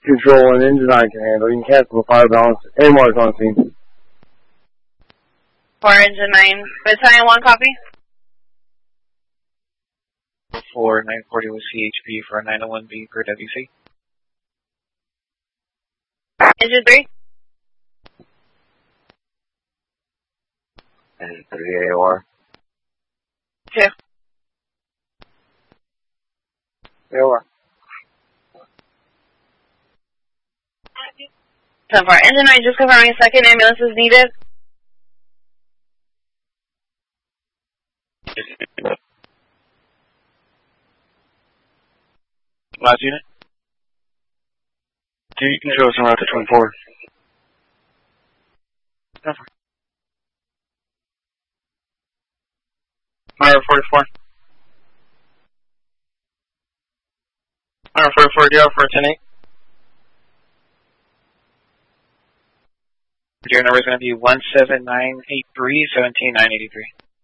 control and engine I can handle. You can cancel the fire balance. AMR's on scene. For engine 9, Battalion 1, copy. 940 with CHP for 901B for WC. Engine 3. Engine 3 AOR. 2. AOR. 10-4. Engine 9, just confirming a second ambulance is needed. Last unit. Duty control is around to 24. 10-4. Fire 44. Fire 44, DL for 10-8. Your number is going to be 17983 17983.